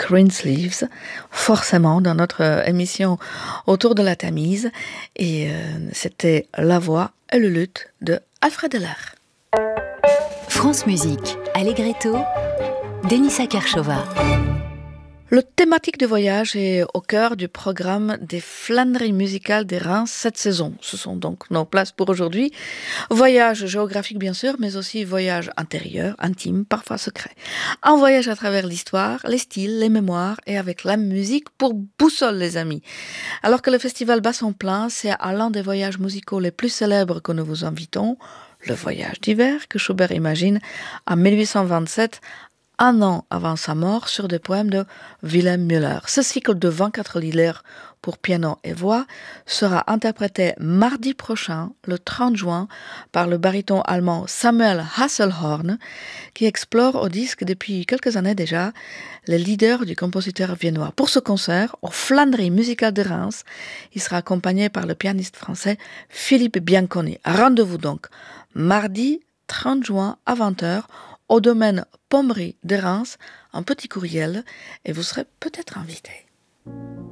Greensleeves, forcément dans notre émission autour de la Tamise. Et c'était la voix et le luth de Alfred Deller. France Musique, Allegretto, Denisa Kershova. Le thématique de voyage est au cœur du programme des flâneries musicales des Reims cette saison. Ce sont donc nos places pour aujourd'hui. Voyage géographique bien sûr, mais aussi voyage intérieur, intime, parfois secret. Un voyage à travers l'histoire, les styles, les mémoires et avec la musique pour boussole les amis. Alors que le festival bat son plein, c'est à l'un des voyages musicaux les plus célèbres que nous vous invitons, le voyage d'hiver que Schubert imagine en 1827, un an avant sa mort, sur des poèmes de Wilhelm Müller. Ce cycle de 24 lieder pour piano et voix sera interprété mardi prochain, le 30 juin, par le baryton allemand Samuel Hasselhorn, qui explore au disque depuis quelques années déjà les leaders du compositeur viennois. Pour ce concert, aux Flâneries musicales de Reims, il sera accompagné par le pianiste français Philippe Bianconi. Rendez-vous donc mardi 30 juin à 20h au domaine Pommery de Reims, un petit courriel, et vous serez peut-être invité.